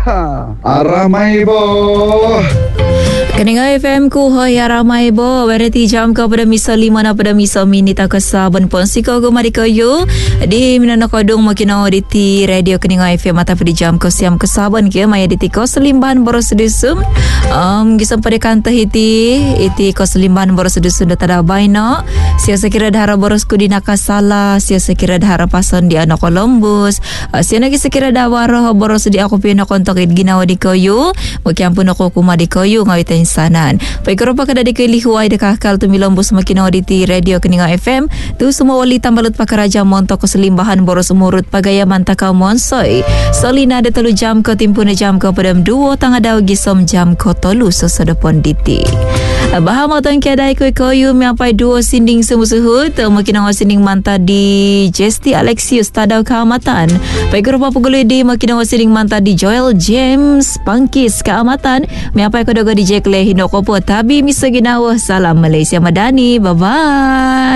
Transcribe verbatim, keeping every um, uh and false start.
Ha, aramai bo. Keninga F M ku hoy aramai bo. Berarti jam kau pada misa lima na pada misa minit aku saban pon siko ku mari kayu. Di minana kodong makin di ti radio Keninga F M mata pada jam kau siam ke saban ke maya di ti kau selimban boros disum. Um gisam pada kanta hiti iti kau selimban boros disum dah tada baino. Sia sekira dahara boros ku di nakasala, sia sekira dahara pason di anak Columbus. Sia lagi sekira dawaro boros di aku pina kontak ginawa di kayu. Makin pun aku kuma di kayu ngawit insanan. Pai keropa kada di keli huai de kakal tu milombus makin auditi radio Keninga F M tu semua wali tambalut pakaraja montok keselimbahan boros umurut pagaya mantaka monsoi. Solina de telu jam ko timpuna jam ko padam duo tanga daw gisom jam ko tolu sosodopon diti. Bahama tang kiadai ko koyu miapai duo sinding semusuhut makin awas sinding manta di Jesti Alexius tadau keamatan. Pai keropa pugului di makin awas sinding manta di Joel James Pangkis keamatan. Miapai ko dogo di Jack Hinokopo tabi misa ginawa. Salam Malaysia Madani. Bye bye.